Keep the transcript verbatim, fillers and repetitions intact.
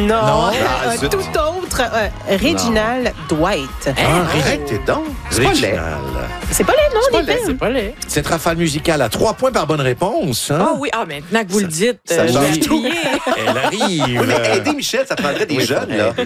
Non, Non. euh, Ah, un zut. tout autre. euh, Reginald Dwight. Ah, arrête, t'es donc. C'est pas laid. Original. C'est pas laid, non, pas les laid, films? C'est pas laid. Cette rafale musicale à trois points par bonne réponse. Hein? Ah oui, ah, maintenant que vous le dites, ça euh, je change vais tout. appuyer. Elle arrive. Oui, mais aider Michel, ça prendrait des Oui, jeunes, là.